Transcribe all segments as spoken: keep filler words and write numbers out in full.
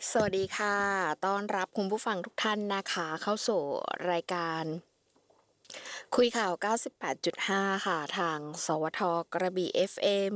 สวัสดีค่ะต้อนรับคุณผู้ฟังทุกท่านนะคะเข้าสู่รายการคุยข่าว เก้าสิบแปดจุดห้า ค่ะ ทาง สวท กระบี่ เอฟ เอ็ม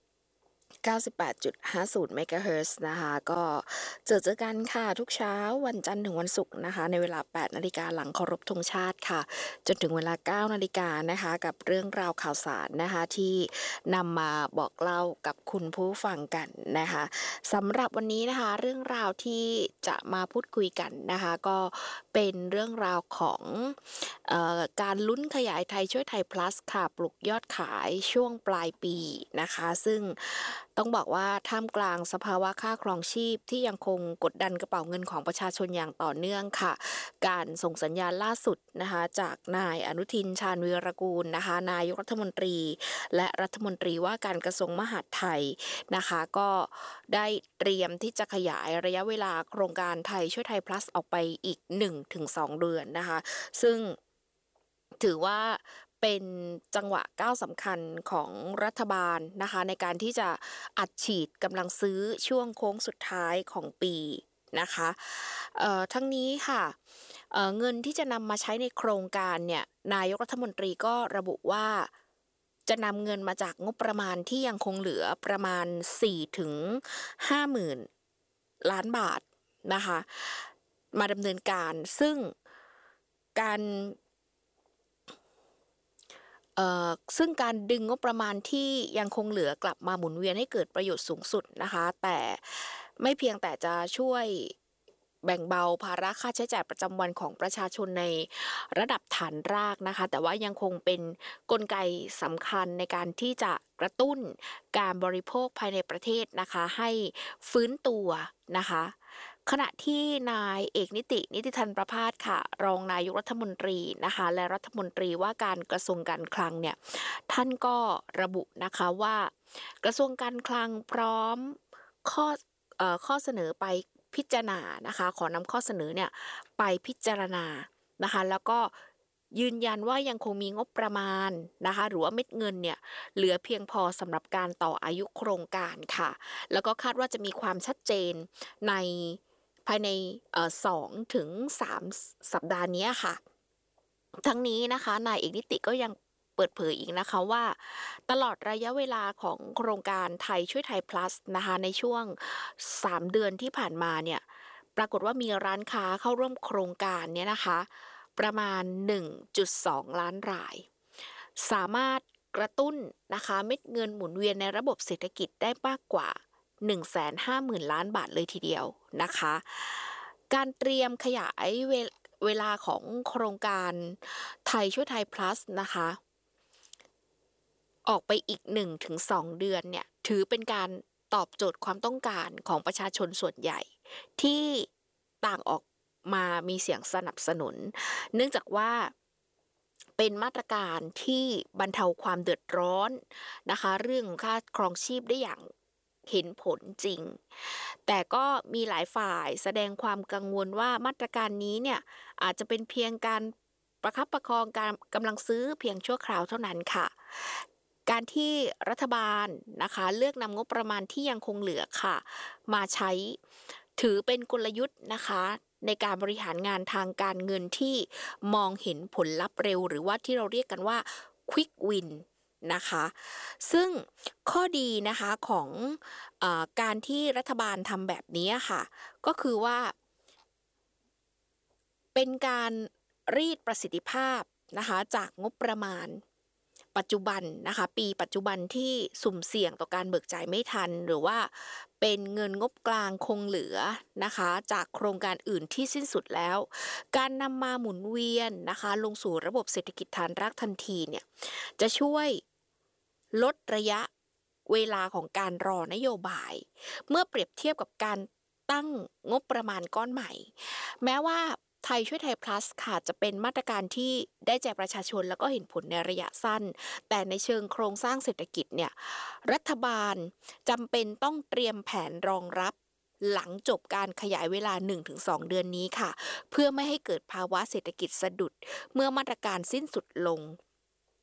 เก้าสิบแปดจุดห้าศูนย์ เมกะเฮิรตซ์ นะคะ ก็เจอเจอกันค่ะทุกเช้าวันจันทร์ถึงวันศุกร์นะคะ ในเวลา แปดนาฬิกา หลังเคารพธงชาติค่ะ จนถึงเวลา เก้านาฬิกา นะคะ กับเรื่องราวข่าวสารนะคะที่นำมาบอกเล่ากับคุณผู้ฟังกันนะคะสำหรับวันนี้นะคะเรื่องราวที่จะมาพูดคุยกันนะคะก็เป็นเรื่องราวของเอ่อการลุ้นขยายไทยช่วยไทย plus ค่ะปลุกยอดขายช่วงปลายปีนะคะซึ่งต้องบอกว่าท่ามกลางสภาวะค่าครองชีพที่ยังคงกดดันกระเป๋าเงินของประชาชนอย่างต่อเนื่องค่ะการส่งสัญญาณล่าสุดนะคะจากนายอนุทินชาญวีรกูลนะคะนายกรัฐมนตรีและรัฐมนตรีว่าการกระทรวงมหาดไทยนะคะก็ได้เตรียมที่จะขยายระยะเวลาโครงการไทยช่วยไทย plus ออกไปอีก หนึ่งถึงสอง เดือนนะคะซึ่งถือว่าเป็นจังหวะก้าวสำคัญของรัฐบาลนะคะในการที่จะอัดฉีดกำลังซื้อช่วงโค้งสุดท้ายของปีนะคะเอ่อทั้งนี้ค่ะเอ่อเงินที่จะนำมาใช้ในโครงการเนี่ยนายกรัฐมนตรีก็ระบุว่าจะนำเงินมาจากงบประมาณที่ยังคงเหลือประมาณ สี่ถึงห้าหมื่น ล้านบาทนะคะมาดำเนินการซึ่งการเอ่อซึ่งการดึงงบประมาณที่ยังคงเหลือกลับมาหมุนเวียนให้เกิดประโยชน์สูงสุดนะคะแต่ไม่เพียงแต่จะช่วยแบ่งเบาภาระค่าใช้จ่ายประจำวันของประชาชนในระดับฐานรากนะคะแต่ว่ายังคงเป็นกลไกสำคัญในการที่จะกระตุ้นการบริโภคภายในประเทศนะคะให้ฟื้นตัวนะคะขณะที่นายเอกนิตินิติธันประภาสค่ะรองนายกรัฐมนตรีนะคะและรัฐมนตรีว่าการกระทรวงการคลังเนี่ยท่านก็ระบุนะคะว่ากระทรวงการคลังพร้อมข้อเอ่อข้อเสนอไปพิจารณานะคะขอนำข้อเสนอเนี่ยไปพิจารณานะคะแล้วก็ยืนยันว่ายังคงมีงบประมาณนะคะหรือว่าเม็ดเงินเนี่ยเหลือเพียงพอสำหรับการต่ออายุโครงการค่ะแล้วก็คาดว่าจะมีความชัดเจนในภายในเอ่อสองถึงสามสัปดาห์นี้ค่ะทั้งนี้นะคะนายเอกนิติก็ยังเปิดเผยอีกนะคะว่าตลอดระยะเวลาของโครงการไทยช่วยไทย plus นะคะในช่วงสามเดือนที่ผ่านมาเนี่ยปรากฏว่ามีร้านค้าเข้าร่วมโครงการเนี่ยนะคะประมาณ หนึ่งจุดสอง ล้านรายสามารถกระตุ้นนะคะเม็ดเงินหมุนเวียนในระบบเศรษฐกิจได้มากกว่า หนึ่งแสนห้าหมื่น ล้านบาทเลยทีเดียวนะคะการเตรียมขยายเวเวลาของโครงการไทยช่วยไทย plus นะคะออกไปอีก หนึ่งถึงสอง เดือนเนี่ยถือเป็นการตอบโจทย์ความต้องการของประชาชนส่วนใหญ่ที่ต่างออกมามีเสียงสนับสนุนเนื่องจากว่าเป็นมาตรการที่บรรเทาความเดือดร้อนนะคะเรื่องค่าครองชีพได้อย่างเห็นผลจริงแต่ก็มีหลายฝ่ายแสดงความกังวลว่ามาตรการนี้เนี่ยอาจจะเป็นเพียงการประคับประคองการกำลังซื้อเพียงชั่วคราวเท่านั้นค่ะการที่รัฐบาลนะคะเลือกนำงบประมาณที่ยังคงเหลือค่ะมาใช้ถือเป็นกลยุทธ์นะคะในการบริหารงานทางการเงินที่มองเห็นผลลัพธ์เร็วหรือว่าที่เราเรียกกันว่า Quick Win นะคะซึ่งข้อดีนะคะของเอ่อการที่รัฐบาลทำแบบนี้ค่ะก็คือว่าเป็นการรีดประสิทธิภาพนะคะจากงบประมาณปัจจุบันนะคะปีปัจจุบันที่สุ่มเสี่ยงต่อการเบิกจ่ายไม่ทันหรือว่าเป็นเงินงบกลางคงเหลือนะคะจากโครงการอื่นที่สิ้นสุดแล้วการนำมาหมุนเวียนนะคะลงสู่ระบบเศรษฐกิจฐานรากทันทีเนี่ยจะช่วยลดระยะเวลาของการรอนโยบายเมื่อเปรียบเทียบกับการตั้งงบประมาณก้อนใหม่แม้ว่าไทยช่วยไทย plus ค่ะจะเป็นมาตรการที่ได้แจกประชาชนแล้วก็เห็นผลในระยะสั้นแต่ในเชิงโครงสร้างเศรษฐกิจเนี่ยรัฐบาลจำเป็นต้องเตรียมแผนรองรับหลังจบการขยายเวลา หนึ่งถึงสอง เดือนนี้ค่ะเพื่อไม่ให้เกิดภาวะเศรษฐกิจสะดุดเมื่อมาตรการสิ้นสุดลง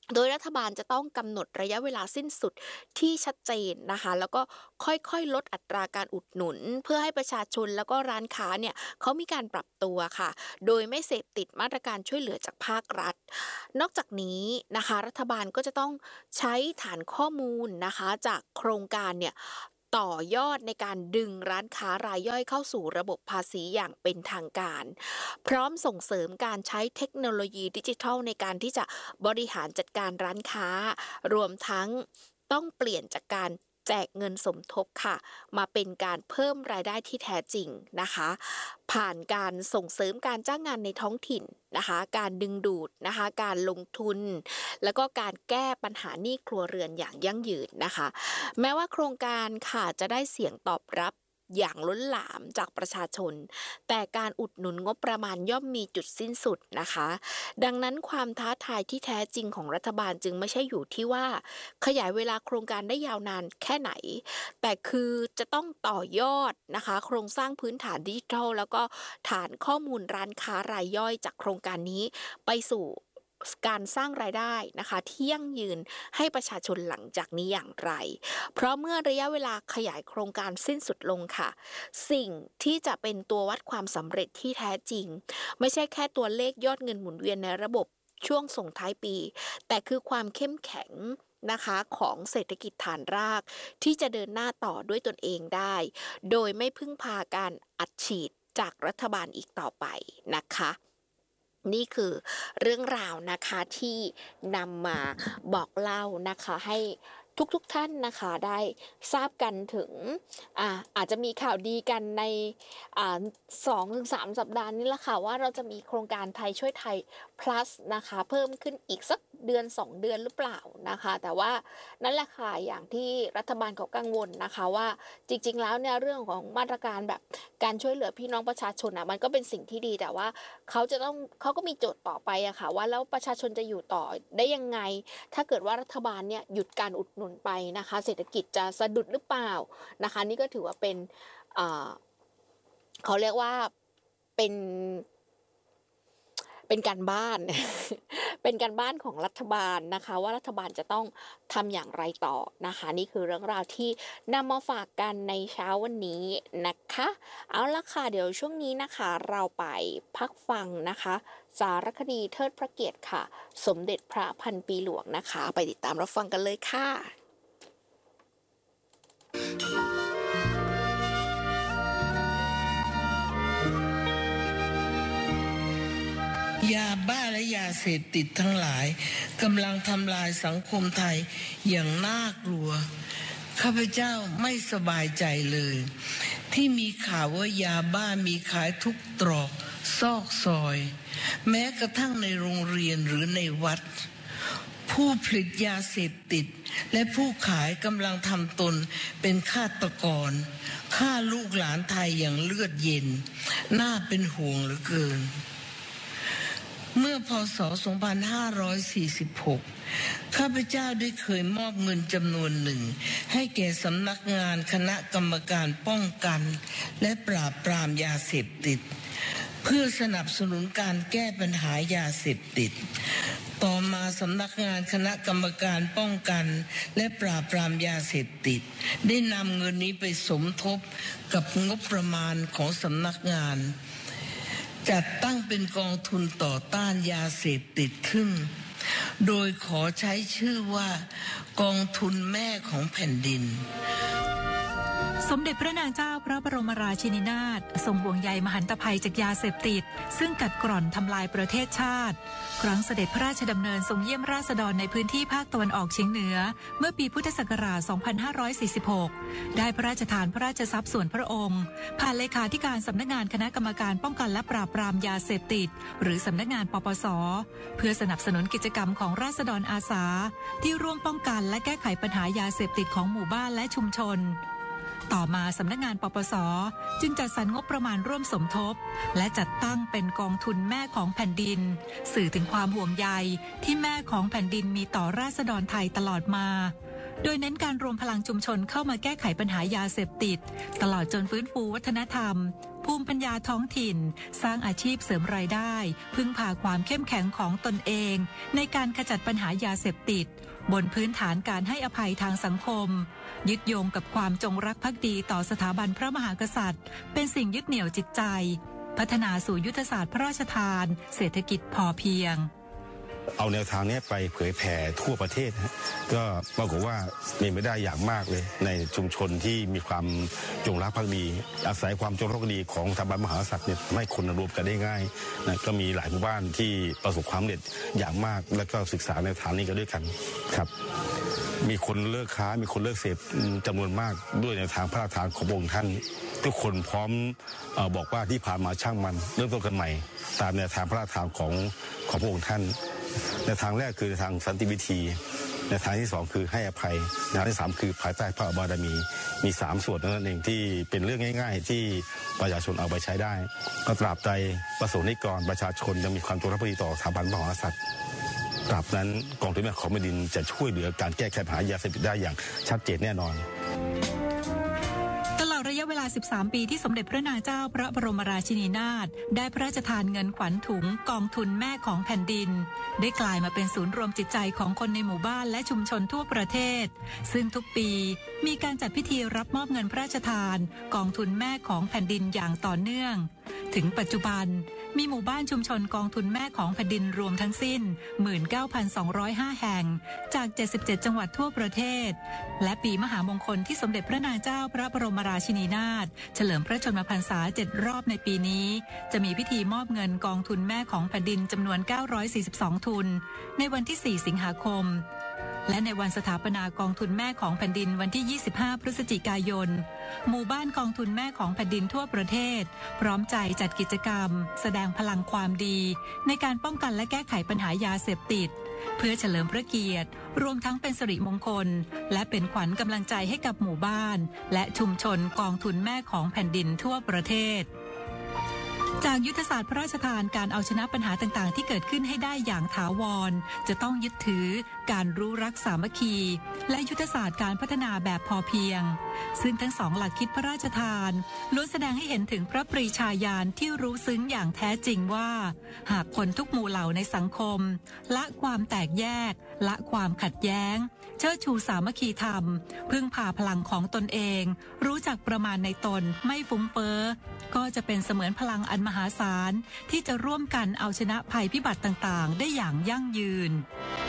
โดยรัฐบาลจะต้องกำหนดระยะเวลาสิ้นสุดที่ชัดเจนนะคะแล้วก็ค่อยๆลดอัตราการอุดหนุนเพื่อให้ประชาชนแล้วก็ร้านค้าเนี่ยเขามีการปรับตัวค่ะโดยไม่เสพติดมาตรการช่วยเหลือจากภาครัฐนอกจากนี้นะคะรัฐบาลก็จะต้องใช้ฐานข้อมูลนะคะจากโครงการเนี่ยต่อยอดในการดึงร้านค้ารายย่อยเข้าสู่ระบบภาษีอย่างเป็นทางการพร้อมส่งเสริมการใช้เทคโนโลยีดิจิทัลในการที่จะบริหารจัดการร้านค้ารวมทั้งต้องเปลี่ยนจากการแจกเงินสมทบค่ะมาเป็นการเพิ่มรายได้ที่แท้จริงนะคะผ่านการส่งเสริมการจ้างงานในท้องถิ่นนะคะการดึงดูดนะคะการลงทุนแล้วก็การแก้ปัญหาหนี้ครัวเรือนอย่างยั่งยืนนะคะแม้ว่าโครงการค่ะจะได้เสียงตอบรับอย่างล้นหลามจากประชาชนแต่การอุดหนุนงบประมาณย่อมมีจุดสิ้นสุดนะคะดังนั้นความท้าทายที่แท้จริงของรัฐบาลจึงไม่ใช่อยู่ที่ว่าขยายเวลาโครงการได้ยาวนานแค่ไหนแต่คือจะต้องต่อยอดนะคะโครงสร้างพื้นฐานดิจิทัลแล้วก็ฐานข้อมูลร้านค้ารายย่อยจากโครงการนี้ไปสู่การสร้างรายได้นะคะที่ยั่งยืนให้ประชาชนหลังจากนี้อย่างไรเพราะเมื่อระยะเวลาขยายโครงการสิ้นสุดลงค่ะสิ่งที่จะเป็นตัววัดความสำเร็จที่แท้จริงไม่ใช่แค่ตัวเลขยอดเงินหมุนเวียนในระบบช่วงส่งท้ายปีแต่คือความเข้มแข็งนะคะของเศรษฐกิจฐานรากที่จะเดินหน้าต่อด้วยตนเองได้โดยไม่พึ่งพาการอัดฉีดจากรัฐบาลอีกต่อไปนะคะนี่คือเรื่องราวนะคะที่นำมาบอกเล่านะคะให้ทุกๆ ท่านนะคะได้ทราบกันถึงอ่าอาจจะมีข่าวดีกันในอ่า สองถึงสาม สัปดาห์นี้ละค่ะว่าเราจะมีโครงการไทยช่วยไทย plus นะคะเพิ่มขึ้นอีกสักเดือนสองเดือนหรือเปล่านะคะแต่ว่านั่นแหละค่ะอย่างที่รัฐบาลเขากังวลนะคะว่าจริงๆแล้วเนี่ยเรื่องของมาตรการแบบการช่วยเหลือพี่น้องประชาชนอ่ะมันก็เป็นสิ่งที่ดีแต่ว่าเขาจะต้องเขาก็มีโจทย์ต่อไปอะค่ะว่าแล้วประชาชนจะอยู่ต่อได้ยังไงถ้าเกิดว่ารัฐบาลเนี่ยหยุดการอุดหนุนไปนะคะเศรษฐกิจจะสะดุดหรือเปล่านะคะนี่ก็ถือว่าเป็นอ่าเขาเรียกว่าเป็นเป็นการบ้าน เป็นการบ้านของรัฐบาลนะคะว่ารัฐบาลจะต้องทำอย่างไรต่อนะคะนี่คือเรื่องราวที่นำมาฝากกันในเช้าวันนี้นะคะเอาละค่ะเดี๋ยวช่วงนี้นะคะเราไปพักฟังนะคะสารคดีเทิดพระเกียรติค่ะสมเด็จพระพันปีหลวงนะคะไปติดตามรับฟังกันเลยค่ะยาบ้าและยาเสพติดทั้งหลายกำลังทำลายสังคมไทยอย่างน่ากลัวข้าพเจ้าไม่สบายใจเลยที่มีข่าวว่ายาบ้ามีขายทุกตรอกซอกซอยแม้กระทั่งในโรงเรียนหรือในวัดผู้ผลิตยาเสพติดและผู้ขายกำลังทำตนเป็นฆาตกรฆ่าลูกหลานไทยอย่างเลือดเย็นน่าเป็นห่วงเหลือเกินเมื่อพ.ศ. สองพันห้าร้อยสี่สิบหกข้าพเจ้าได้เคยมอบเงินจำนวนหนึ่งให้แก่สำนักงานคณะกรรมการป้องกันและปราบปรามยาเสพติดเพื่อสนับสนุนการแก้ปัญหายาเสพติดต่อมาสำนักงานคณะกรรมการป้องกันและปราบปรามยาเสพติดได้นำเงินนี้ไปสมทบกับงบประมาณของสำนักงานจัดตั้งเป็นกองทุนต่อต้านยาเสพติดขึ้นโดยขอใช้ชื่อว่ากองทุนแม่ของแผ่นดินสมเด็จพระนางเจ้าพระบรมราชินีนาถทรงห่วงใยมหันตภัยจากยาเสพติดซึ่งกัดกร่อนทำลายประเทศชาติครั้งเสด็จพระราชดำเนินทรงเยี่ยมราษฎรในพื้นที่ภาคตะวันออกเฉียงเหนือเมื่อปีพุทธศักราช สองพันห้าร้อยสี่สิบหก ได้พระราชทานพระราชทรัพย์ส่วนพระองค์ผ่านเลขาธิการสำนักงานคณะกรรมการป้องกันและปราบปรามยาเสพติดหรือสำนักงานปปส.เพื่อสนับสนุนกิจกรรมของราษฎรอาสาที่ร่วมป้องกันและแก้ไขปัญหายาเสพติดของหมู่บ้านและชุมชนต่อมาสำนักงานปปส.จึงจัดสรรงบประมาณร่วมสมทบและจัดตั้งเป็นกองทุนแม่ของแผ่นดินสื่อถึงความห่วงใยที่แม่ของแผ่นดินมีต่อราษฎรไทยตลอดมาโดยเน้นการรวมพลังชุมชนเข้ามาแก้ไขปัญหายาเสพติดตลอดจนฟื้นฟูวัฒนธรรมผู้มิปัญญาท้องถิ่นสร้างอาชีพเสริมรายได้พึ่งพาความเข้มแข็งของตนเองในการขจัดปัญหายาเสพติดบนพื้นฐานการให้อภัยทางสังคมยึดโยงกับความจงรักภักดีต่อสถาบันพระมหากษัตริย์เป็นสิ่งยึดเหนี่ยวจิตใจพัฒนาสู่ยุทธศาสตร์พระราชทานเศรษฐกิจพอเพียงเอาแนวทางนี้ไปเผยแผ่ทั่วประเทศนะก็ปรากฏว่ามีไม่ได้อย่างมากเลยในชุมชนที่มีความจงรักภักดีอาศัยความจงรักภักดีของสถาบันมหากษัตริย์เนี่ยไม่คนรวมกันได้ง่ายนะก็มีหลายหมู่บ้านที่ประสบความสำเร็จอย่างมากแล้วก็ศึกษาในฐานนี้กันด้วยกันครับมีคนเลิกค้ามีคนเลิกเสพจำนวนมากด้วยในทางพระราชทานของพระองค์ท่านทุกคนพร้อมเอ่อบอกว่าที่ผ่านมาช่างมันเริ่มต้นกันใหม่ตามแนวทางพระราชทานของของพระองค์ท่านในทางแรกคือในทางสันติวิธีในทางที่สองคือให้อภัยในทางที่สามคือภายใต้พระบารมีมีสามส่วนนั่นเองที่เป็นเรื่องง่ายๆที่ประชาชนเอาไปใช้ได้ก็ตราบใดประสงค์นิกรประชาชนยังมีความจงรักภักดีต่อสถาบันพระมหากษัตริย์ตราบนั้นกองทุนแม่ของแผ่นดินจะช่วยเหลือการแก้ไขปัญหายาเสพติดได้อย่างชัดเจนแน่นอนตลอดระยะเวลาสิบสามปีที่สมเด็จพระนางเจ้าพระบรมราชินีนาถได้พระราชทานเงินขวัญถุงกองทุนแม่ของแผ่นดินได้กลายมาเป็นศูนย์รวมจิตใจของคนในหมู่บ้านและชุมชนทั่วประเทศซึ่งทุกปีมีการจัดพิธีรับมอบเงินพระราชทานกองทุนแม่ของแผ่นดินอย่างต่อเนื่องถึงปัจจุบันมีหมู่บ้านชุมชนกองทุนแม่ของแผ่นดินรวมทั้งสิ้น หนึ่งหมื่นเก้าพันสองร้อยห้า แห่งจากเจ็ดสิบเจ็ดจังหวัดทั่วประเทศและปีมหามงคลที่สมเด็จพระนางเจ้าพระบรมราชินีนาถเฉลิมพระชนมพรรษาเจ็ดรอบในปีนี้จะมีพิธีมอบเงินกองทุนแม่ของแผ่นดินจำนวนเก้าร้อยสี่สิบสองทุนในวันที่สี่สิงหาคมและในวันสถาปนากองทุนแม่ของแผ่นดินวันที่ยี่สิบห้าพฤศจิกายนหมู่บ้านกองทุนแม่ของแผ่นดินทั่วประเทศพร้อมใจจัดกิจกรรมแสดงพลังความดีในการป้องกันและแก้ไขปัญหายาเสพติดเพื่อเฉลิมพระเกียรติรวมทั้งเป็นสิริมงคลและเป็นขวัญกำลังใจให้กับหมู่บ้านและชุมชนกองทุนแม่ของแผ่นดินทั่วประเทศจากยุทธศาสตร์พระราชทานการเอาชนะปัญหาต่างๆที่เกิดขึ้นให้ได้อย่างถาวรจะต้องยึดถือการรู้รักสามัคคีและยุทธศาสตร์การพัฒนาแบบพอเพียงซึ่งทั้งสองหลักคิดพระราชทานล้วนแสดงให้เห็นถึงพระปรีชาญาณที่รู้ซึ้งอย่างแท้จริงว่าหากคนทุกหมู่เหล่าในสังคมละความแตกแยกละความขัดแย้งเชิดชูสามัคคีธรรมพึ่งพาพลังของตนเองรู้จักประมาณในตนไม่ฟุ้งเฟ้อก็จะเป็นเสมือนพลังอันมหาศาลที่จะร่วมกันเอาชนะภัยพิบัติต่างๆได้อย่างยั่งยืน